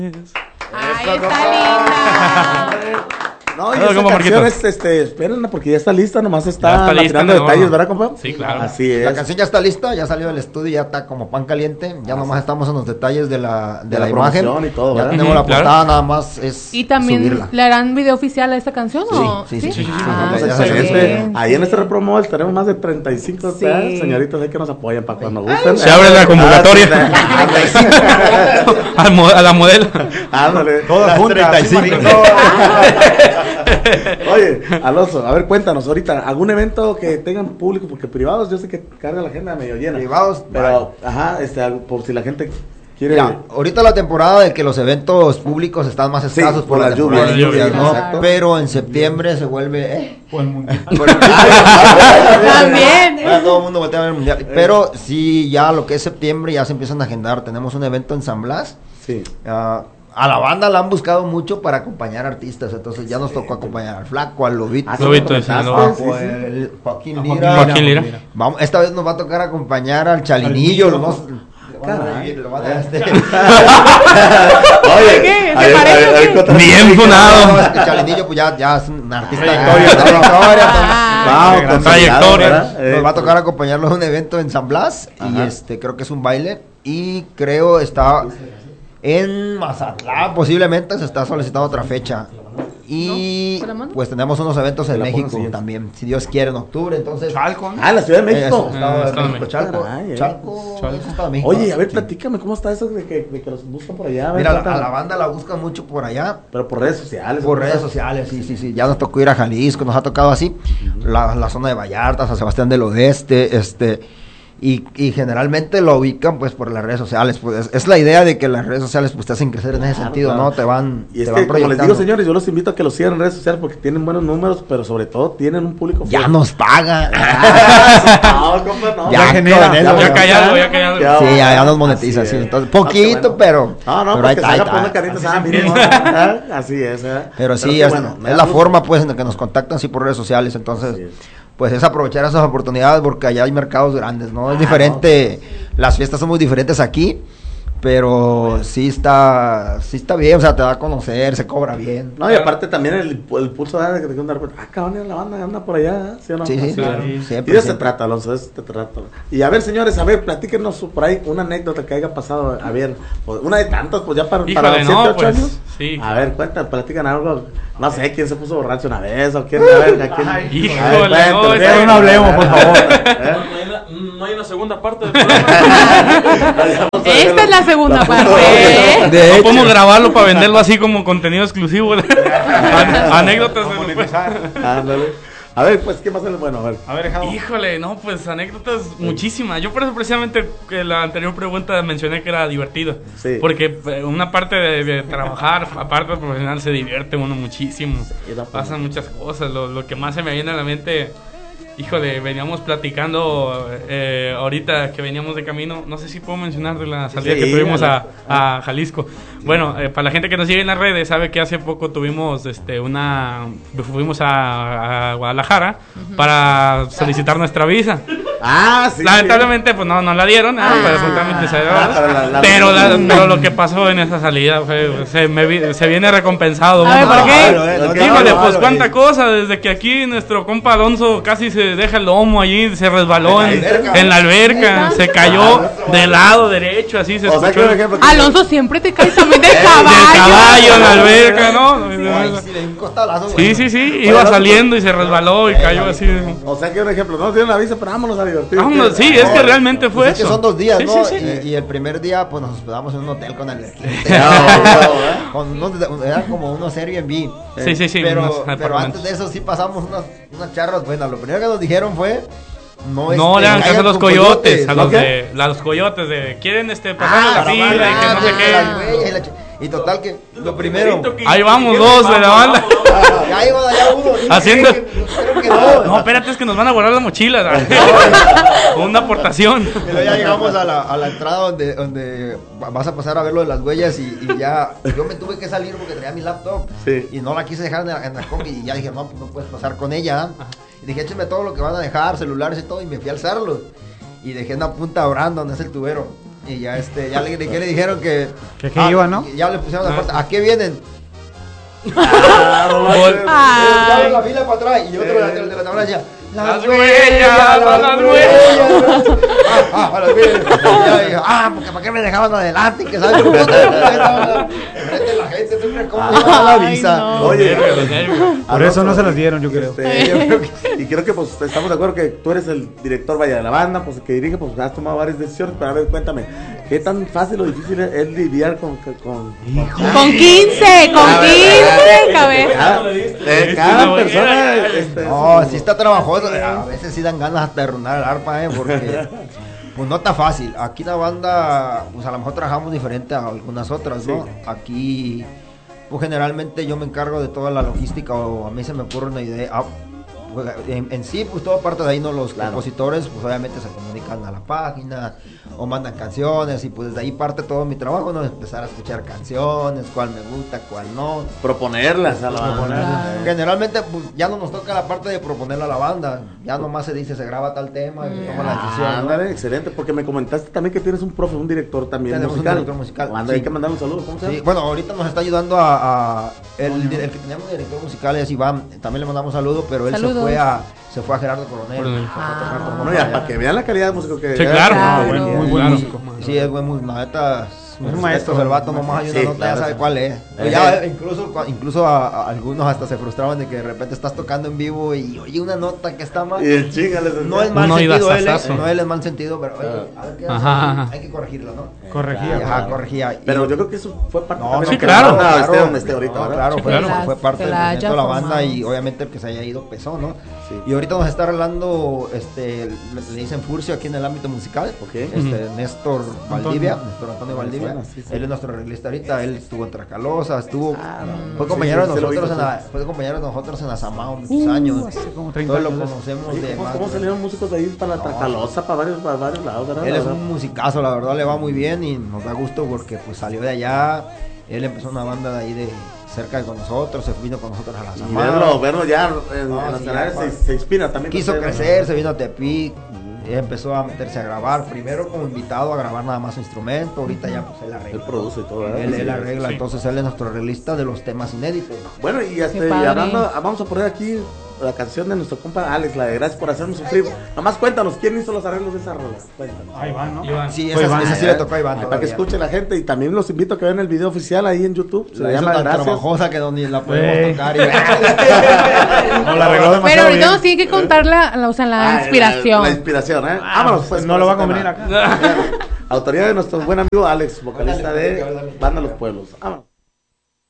Ay, está linda. No, y esa canción espérenla porque ya está lista, nomás está tirando detalles, ¿verdad, compa? Sí, claro. Así es. La canción ya está lista, ya salió del estudio, ya está como pan caliente. Ya nomás estamos en los detalles de la imagen y todo, ya ¿verdad? tenemos la portada, nada más es ¿Y también subirla. le harán video oficial a esta canción? ¿O? Sí. Vamos a Ya hacer salió. ahí en este repromo tenemos más de 35 señoritas ahí que nos apoyan para cuando gusten. Se abre la convocatoria. A la modelo. Ándale. Todas juntas. 35. Oye, Alonso, a ver, cuéntanos ahorita, ¿algún evento que tengan público? Porque privados yo sé que carga la agenda medio llena. Privados, pero, por si la gente quiere... Mira, ahorita la temporada de que los eventos públicos están más escasos por las lluvias, ¿no? Exacto. Pero en septiembre se vuelve... Por el mundial. También. Todo el mundo voltea a ver el mundial. Pero sí, ya lo que es septiembre ya se empiezan a agendar. Tenemos un evento en San Blas. Sí. A la banda la han buscado mucho para acompañar artistas, entonces ya nos tocó acompañar al Flaco, al Lobito, Lobito de Sinaloa. el Joaquín Joaquín Lira. Lira. Vamos, esta vez nos va a tocar acompañar al Chalinillo, lo vamos Oye, ¿Qué? ¿Se parece? Bien funado. El Chalinillo pues ya es un artista Con trayectoria. Nos va a tocar acompañarlo en un evento en San Blas y creo que es un baile y creo está en Mazatlán, posiblemente se está solicitando otra fecha. Y pues tenemos unos eventos en México también, si Dios quiere, en octubre. Entonces, Chalco, ¿no? en la Ciudad de México. Chalco. Oye, a ver, platícame, ¿cómo está eso de que los buscan por allá? Mira, a la banda la buscan mucho por allá. Pero por redes sociales. Por redes sociales, sí. Ya nos tocó ir a Jalisco, nos ha tocado así. La zona de Vallarta, San Sebastián del Oeste, y generalmente lo ubican pues por las redes sociales, pues es la idea de que las redes sociales pues te hacen crecer en ese sentido, ¿no? Te van y te van como les digo, proyectando. señores, yo los invito a que los sigan en redes sociales porque tienen buenos números, pero sobre todo tienen un público Ya fiel. nos pagan. No, compa, no. Ya generan eso. Ya callado. Sí, ya nos monetiza, sí. Entonces, poquito, pero No, pero ahí porque se haga está. por una carita, miren, así es. Pero sí, qué es bueno, me la da mucho forma pues en la que nos contactan sí por redes sociales, entonces Así es. pues es aprovechar esas oportunidades porque allá hay mercados grandes, ¿no? Es diferente, las fiestas son muy diferentes aquí, pero sí está bien, o sea, te da a conocer, se cobra bien. No, y aparte también el pulso de que de repente, cabrón, la banda anda por allá, ¿sí o no? Sí, Así, claro. y Siempre, de eso se siempre. trata, Alonso, de eso se trata. Y a ver, señores, platíquenos por ahí una anécdota que haya pasado, a ver, pues, una de tantas, pues ya para 7, 8 años. Sí. A ver, platican algo, no sé, quién se puso borracho una vez, o quién, a ver, a quién. Híjole, no, cuenten, no hablemos, por favor. No hay una segunda parte del programa. Esta es la segunda parte. No podemos grabarlo para venderlo así como contenido exclusivo. Anécdotas de después. Ándale. A ver, pues, ¿qué más es bueno? A ver. Híjole, no, pues anécdotas muchísimas. Yo por eso precisamente que la anterior pregunta mencioné que era divertido. Sí. Porque una parte de trabajar, aparte de profesional, se divierte uno muchísimo. Pasan muchas cosas. Lo que más se me viene a la mente, híjole, veníamos platicando ahorita que veníamos de camino. No sé si puedo mencionar de la salida que tuvimos a Jalisco. Bueno, para la gente que nos sigue en las redes, sabe que hace poco tuvimos fuimos a Guadalajara para solicitar nuestra visa. Sí. Lamentablemente, pues no la dieron, pero lo que pasó en esa salida se viene recompensado. A ver, ¿por qué? Híjole, pues cuánta cosa, desde que aquí nuestro compa Alonso casi se deja el lomo allí, se resbaló en la alberca, se cayó del lado derecho, así se escuchó. Alonso, siempre te caes también del Del caballo. caballo en la alberca, ¿no? Sí, iba saliendo y se resbaló y cayó así. O sea que un ejemplo, no nos dieron la visa, pero vámonos a divertir. Vámonos, sí, es que realmente fue Es que eso. son 2 días, Sí, ¿no? sí, sí. Y el primer día, pues nos hospedamos en un hotel con eran como unos Airbnb. Sí, Pero apartamentos. antes de eso sí pasamos unas charlas buenas. Lo primero que nos dijeron fue no le hagan caso a los con coyotes, a ¿no? los coyotes de quieren pasar la fila y que no sé qué. Y total que lo primero Ahí vamos dos de la banda. ya iba allá uno Haciendo- espero que No, espérate, es que nos van a guardar la mochila. Una aportación. Pero ya llegamos a la entrada donde vas a pasar a ver lo de las huellas y ya yo me tuve que salir porque traía mi laptop y no la quise dejar en la combi y ya dije, no, pues no puedes pasar con ella. Y dije, échenme todo lo que van a dejar, celulares y todo, y me fui a alzarlos. Y dejé una punta Brandon, es el tubero. y ya ya le dijeron que iba, ¿no? Ya le pusieron la puerta, ¿a qué vienen? Ah, Ya la fila para atrás y otro de la tabla decía, las huellas. Porque ¿para qué me dejaban adelante? Que sabes cómo enfrente de la gente, siempre como la visa. No. Oye, Por eso no se las dieron, yo creo. Y creo que pues estamos de acuerdo que tú eres el director, vaya, de la banda, pues que dirige, pues has tomado varias decisiones, pero a ver, cuéntame, ¿qué tan fácil o difícil es lidiar con 15 cabeza. cada persona? No, sí está trabajoso, a veces sí dan ganas hasta de runar el arpa, porque pues no está fácil. Aquí la banda, pues a lo mejor trabajamos diferente a algunas otras, ¿no? Sí. Aquí, pues generalmente yo me encargo de toda la logística, o a mí se me ocurre una idea. Pues, en sí, pues toda parte de ahí, ¿no? Los compositores, pues obviamente se comunican a la página o mandan canciones, y pues desde ahí parte todo mi trabajo, ¿no? Empezar a escuchar canciones, cuál me gusta, cuál no. Proponerlas a la banda. Generalmente, pues ya no nos toca la parte de proponerla a la banda, ya nomás se dice, se graba tal tema y se toma la decisión, ¿no? Ándale, excelente, porque me comentaste también que tienes un profe, un director también Tenemos musical. un director musical. Manda, hay que mandar un saludo, ¿cómo se llama? Sí, bueno, ahorita nos está ayudando el que tenemos de director musical es Iván, también le mandamos saludos, pero él Saludos. se fue a Gerardo Coronel. Bueno, ya, para que vean la calidad de músico que Sí, claro. Claro. Muy buen músico. Sí, es buen músico, neta, Es un maestro. el vato nomás hay una Sí, nota, claro, ya sabe sí. cuál es. Ya, incluso a algunos hasta se frustraban de que de repente estás tocando en vivo y oye una nota que está mal. Y el chingales. No es mal No sentido iba él, sasazo. no él es mal sentido, pero oye, a ver qué hace, Ajá. hay que corregirlo, ¿no? Corregía. Ajá, corregía. Pero yo creo que eso fue parte No, también sí, de que claro. la banda esté donde esté ahorita, No, ¿verdad? claro, Sí, fue, claro. fue parte Que del la movimiento de haya la banda, formado. y obviamente el que se haya ido pesó, ¿no? Sí. Y ahorita nos está arreglando, le dicen Furcio aquí en el ámbito musical, Ok. Néstor Valdivia, Néstor Antonio Valdivia, suena, sí, sí. él es nuestro arreglista ahorita, él estuvo en Tracalosa, fue Sí, compañero sí, de lo nosotros ubico, fue compañero de nosotros en Asamao muchos años, Hace como 30 todos lo años de eso. conocemos Oye, de ¿Cómo salieron músicos de ahí para la Tracalosa, para varios lados, ¿verdad? Él es un musicazo, la verdad le va muy bien y nos da gusto porque pues salió de allá, él empezó una banda de ahí de cerca con nosotros, se vino con nosotros a la Y Samao. verlo ya en No, los sí, escenarios ya, se inspira también. Quiso con ustedes, crecer, se vino a Tepic, empezó a meterse a grabar, primero como invitado a grabar nada más su instrumento, ahorita ya pues él arregla. Él produce y todo, ¿verdad? Él Sí, arregla, sí. entonces él es nuestro arreglista de los temas inéditos. Bueno, y Qué padre. hablando, vamos a poner aquí la canción de nuestro compa Alex, la de Gracias por hacernos sufrir. Nomás cuéntanos, ¿quién hizo los arreglos de esa rola? Cuéntanos. Ahí van, ¿no? Iván. Sí, Fue Iván, esa sí le tocó a Iván Para que todavía. escuche la gente, y también los invito a que vean el video oficial ahí en YouTube. Se La hizo llama tan Gracias. trabajosa que ni la podemos Sí. tocar. No, la arregló demasiado Pero ahorita bien. nos tiene que contar la inspiración. La inspiración, ¿eh? Vámonos, pues. No con lo va a ese convenir tema. acá. Autoridad de nuestro buen amigo Alex, vocalista de Banda Los Pueblos. Vámonos.